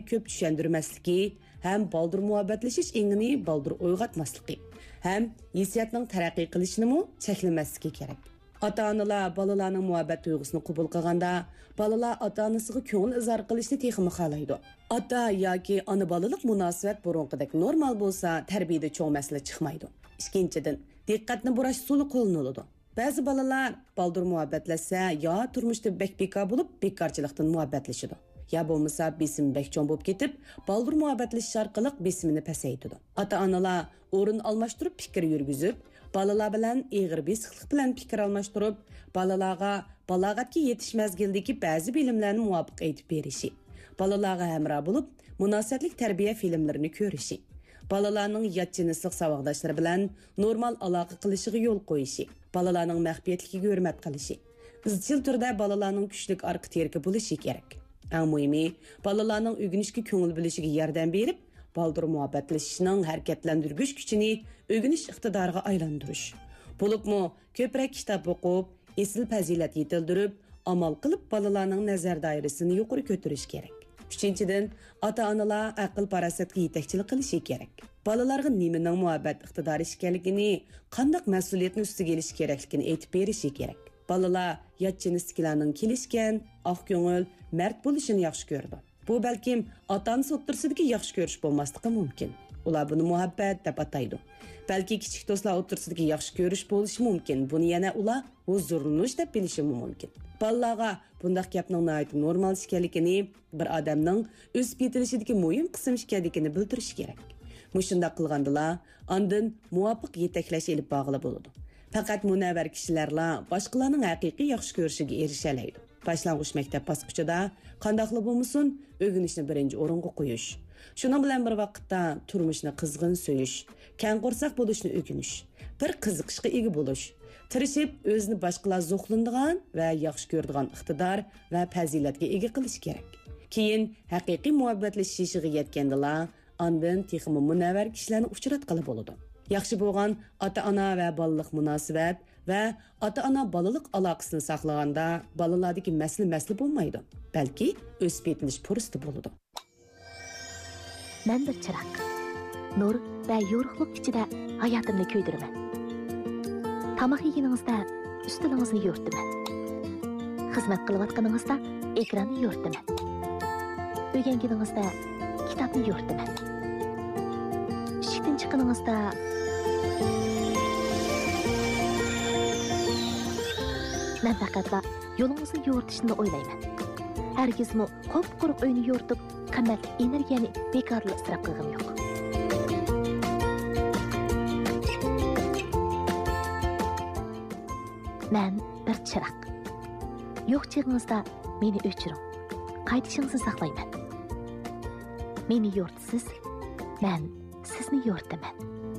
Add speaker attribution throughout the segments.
Speaker 1: ko'p tushundirmasligi, ham baldır muhabbetlashish engini baldır o'yg'atmasligi, ham hissiyotning taraqqiy qilishini cheklamasligi kerak. Ota-onalar balalarning muhabbet tuyg'usini qabul qilganda, balalar ota-onasiga ko'ngil izhor qilishni texmi xohlaydi. Ota yoki ona balalik munosabat burunqidek normal bo'lsa, tarbiyada cho'ng masala chiqmaydi. Ikkinchidan, diqqatni burash suli qo'llaniladi. Ba'zi balalar baldır muhabbetlashsa, yo turmushda bekbeka bo'lib, bekorchilikdan muhabbetlashadi. Ya bo'lmasa besim bekchon bo'lib ketib, baldır muhabbetlashish orqali besimini pasaytadi. Ota-onalar o'rin almashtirib fikr yurgizib, balalar bilan eg'ir besiqlik bilan fikr almashtirib, balalarga balog'atga yetish mazgildagi ba'zi bilimlarni muvofiq aytib berishi, balalarga hamroh bo'lib, munosabatlik tarbiya filmlarini ko'rishi, balalarning yatchinisliq savodoshlari bilan normal aloqa qilishiga yo'l qo'yishi, balalarning maxfiyatligiga hurmat qilishi, izchil turda balalarning kuchlik orqa terki bo'lishi kerak. Eng muhimi, balalarning o'rganishga ko'ngil bo'lishiga yordam berib, baldır muhabbetlashishning harakatlantirgich kuchini o'rganish iqtidoriga aylantirish. Bo'libmi, ko'proq kitob o'qib, esil fazilat yetildirib, amal qilib balalarning nazar doirasini yuqori ko'tarish kerak. Uchinchidan, ota-onalar aql farosatga yetakchilik qilishi kerak. Balalarga nimaning muhabbat iqtidori ekanligini, qanday mas'uliyatni ustiga olish kerakligini aytib berishi kerak. Balalar yatchinisliklarning kelishgan, oq ko'ngil, mard bo'lishini yaxshi ko'rdi. Bu balkim ota-onasi o'rtasidagi yaxshi ko'rish bo'lmasligi mumkin. Ular buni muhabbat deb ataydi. Balki kichik do'stlar o'rtasidagi yaxshi ko'rish bo'lishi mumkin. Buni yana ular huzurlanish deb bilishi mumkin. Balalarga bunday gapning nihoyat normal ekanligini, bir odamning o'z yetilishidagi muhim qism ekanligini bildirish kerak. Mushunda qilgandilar, ondan muvofiq yetaklash elib bog'lab bo'ladi. Faqat munavvar kishilarla boshqalarning haqiqiy yaxshi ko'rishiga erisha oladi. Başlangıç məktəb basqıçıda qandaqlı bo'lmasin, o'rganishni birinchi o'ringa qo'yish. Shuning bilan bir vaqtda turmushni qizg'in so'yish, kang qo'rsoq bo'lishni o'rganish, bir qiziqishga ega bo'lish, tirishib o'zini boshqalar zo'qlanadigan va yaxshi ko'radigan iqtidor va fazilatga ega qilish kerak. Keyin haqiqiy muhabbatlashishiga yetgandilar, ondan texmi munavvar kishilarni uchratqali bo'ladi. Yaxshi bo'lgan ota-ona va balalik munosabat va ota-ona balalik aloqasini saqlaganda balalardagi masala bo'lmaydi, balki o'sib yetilish fursati bo'ladi.
Speaker 2: Men bir chiroq, nur va yorug'lik ichida hayotimni ko'ydiraman. Tamoq yeganingizda ustilingizni yo'rtaman. Xizmat qilayotganingizda ekranni yo'rtaman. O'rganganingizda kitobni yo'rtaman. Ishdan chiqqaningizda men faqatla yo'lingizni yo'rtishni o'ylayman. Hargizmi qop-quruq uyni yo'rtib, qimmatli energiyani bekorli isrof qilgim yo'q. Men bir chiroq. Yo'q chig'ingizda meni o'chiring. Qaytishingizni saqlayman. Meni yo'rtisiz, men sizni yo'rtaman.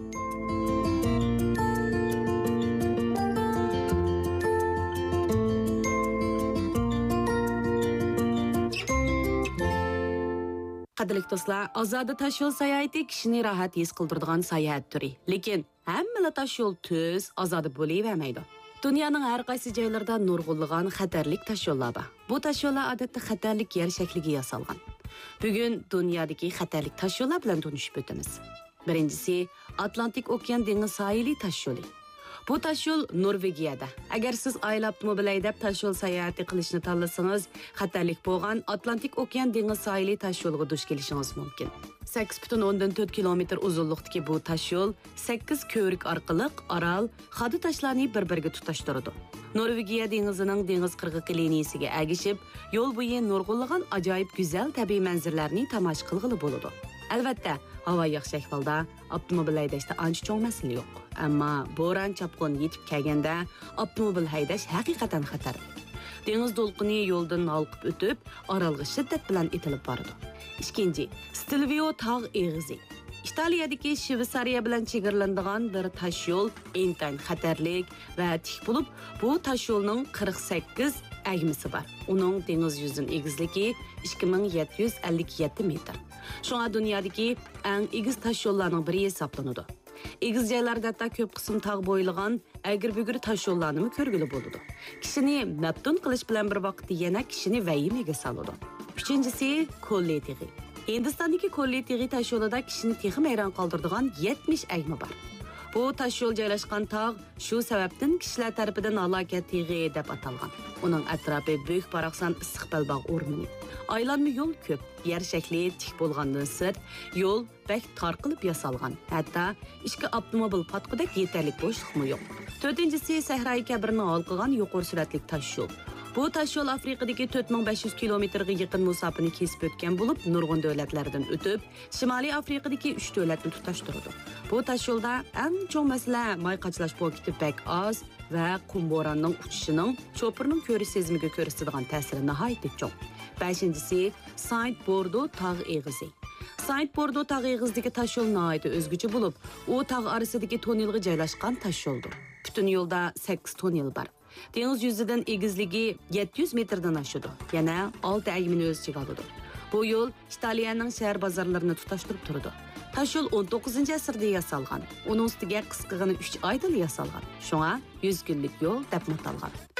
Speaker 1: Qadrli do'stlar, ozoda tashyo'l sayohati kishini rohat his qildiradigan sayohat turi. Lekin hamma tashyo'l tuz, ozoda bo'lavermaydi. Dunyoning har qaysi joylarida nurg'unlagan xatarlik tashyo'llar bor. Bu tashyo'llar odatda xatarlik yer shakliga yasalgan. Bugun dunyodagi xatarlik tashyo'llar bilan tanishib o'tamiz. Birinchisi Atlantik okean dengiz sohili tashyo'li. Bu tashyo'l Norvegiyada. Agar siz oila avtomobilida deb tashyo'l sayohati qilishni tanlasangiz, xatarlik bo'lgan Atlantik okean dengiz sohili tashyo'liga duch kelishingiz mumkin. 8,4 kilometr uzunlikdagi bu tashyo'l 8 ko'rik orqali orol, xadi tashlarni bir-biriga tutashtiradi. Norvegiya dengizining dengiz qirg'oqi liniyasiga agishib, yo'l bo'yi nurg'unlagan ajoyib go'zal tabiiy manzarlarni tomosha qilg'ili bo'ladi. Albatta, havo yaxshi ahvolda avtomobil haydashda ancha cho'ng masala yo'q. Ammo bo'ron chapqon yetib kelganda avtomobil haydash haqiqatan xatar. Dengiz to'lqini yo'ldan olqib o'tib, orolga shiddat bilan itilib boradi. Ikkinchi, Stelvio tog' eg'izi. Italiyadagi Shveysariya bilan chegaralanadigan bir tashyo'l intayin xatarlik va tik bo'lib, bu tashyo'lning 48 agmisi bor. Uning dengiz yuzining egizligi 2757 metr. Şuna dünyadaki en egiz taşyollarının biri hesaplanıdı. Egiz joylarda da ko'p qism tog' bo'yilgan agir-bugir taşyollarni ko'rgili bo'ladi. Kishini maftun qilish bilan bir vaqtda yana kishini vahimaga soladi. Uchinchisi Kolle teg'i. Hindistondagi Kolli tog'i tosh yo'lida kishini texim hayron qoldiradigan 70 aymi bor. Bu tosh yo'l joylashgan tog' shu sababdan kishilar tarafidan halokat tog'i deb atalgan. Uning atrofi buyuk Paraqsan issiq balbog' o'rmoni. Aylanma yo'l ko'p, yer shakli tik bo'lgandan sirt, yo'l bak tor qilib yasalgan. Hatto ikki avtomobil patqidek yetarli bo'shliqmi yo'q. 4-si Sahroyi Kabirni halqagan yuqori suratli tosh yo'l. Bu tosh yo'l Afrikadagi 4500 kilometrga yaqin masofani kesib o'tgan bo'lib, nurg'un davlatlardan o'tib, Shimoliy Afrikadagi 3 davlatni tutashtiradi. Bu tosh yo'lda eng cho'ng masala mayqachlash bo'lib bak oz va qum bo'ronning uchishining cho'pirning ko'rish sezimiga ko'rsatadigan ta'siri nihoyatda cho'ng. 5-si Saint Bordo tog' eg'izi. Saint Bordo tog' eg'izidagi tosh yo'l nihoyatda o'zgacha bo'lib, u tog' orasidagi tonelga joylashgan tosh yo'ldir. Butun yo'lda 8 tonel bor. Dengiz yuzidan egizligi 700 metrdan oshadi. Yana 6 aymini o'z ichiga oladi. Bu yo'l Italiyaning shahar bozorlarini tutashtirib turadi. Tosh yo'l 19-asrda yasalgan. Uning ustiga qisqagina 3 oyda yasalgan. Shunga 100 kunlik yo'l deb atalgan.